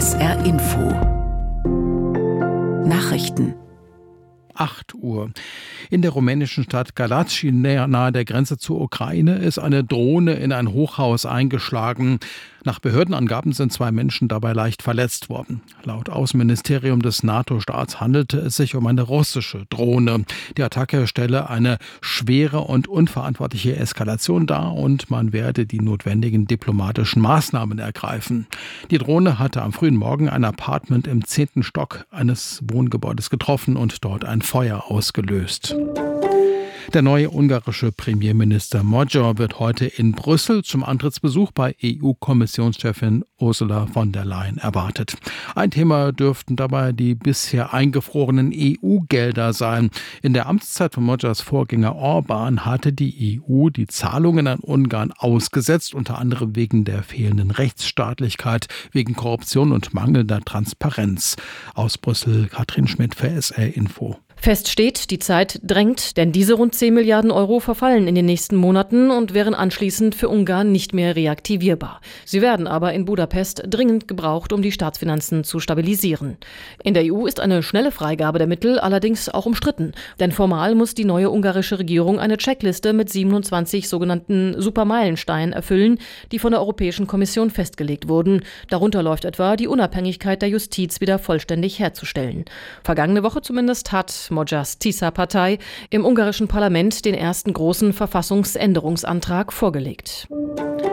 SR Info Nachrichten 8 Uhr. In der rumänischen Stadt Galați, nahe der Grenze zur Ukraine, ist eine Drohne in ein Hochhaus eingeschlagen. Nach Behördenangaben sind 2 Menschen dabei leicht verletzt worden. Laut Außenministerium des NATO-Staats handelte es sich um eine russische Drohne. Die Attacke stelle eine schwere und unverantwortliche Eskalation dar und man werde die notwendigen diplomatischen Maßnahmen ergreifen. Die Drohne hatte am frühen Morgen ein Apartment im 10. Stock eines Wohngebäudes getroffen und dort ein Feuer ausgelöst. Der neue ungarische Premierminister Magyar wird heute in Brüssel zum Antrittsbesuch bei EU-Kommissionschefin Ursula von der Leyen erwartet. Ein Thema dürften dabei die bisher eingefrorenen EU-Gelder sein. In der Amtszeit von Magyars Vorgänger Orbán hatte die EU die Zahlungen an Ungarn ausgesetzt, unter anderem wegen der fehlenden Rechtsstaatlichkeit, wegen Korruption und mangelnder Transparenz. Aus Brüssel Katrin Schmidt für SR Info. Fest steht, die Zeit drängt, denn diese rund 10 Milliarden Euro verfallen in den nächsten Monaten und wären anschließend für Ungarn nicht mehr reaktivierbar. Sie werden aber in Budapest dringend gebraucht, um die Staatsfinanzen zu stabilisieren. In der EU ist eine schnelle Freigabe der Mittel allerdings auch umstritten, denn formal muss die neue ungarische Regierung eine Checkliste mit 27 sogenannten Supermeilensteinen erfüllen, die von der Europäischen Kommission festgelegt wurden. Darunter läuft etwa die Unabhängigkeit der Justiz wieder vollständig herzustellen. Vergangene Woche zumindest hat Magyars TISA-Partei im ungarischen Parlament den ersten großen Verfassungsänderungsantrag vorgelegt.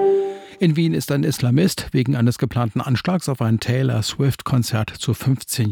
In Wien ist ein Islamist wegen eines geplanten Anschlags auf ein Taylor Swift-Konzert zu 15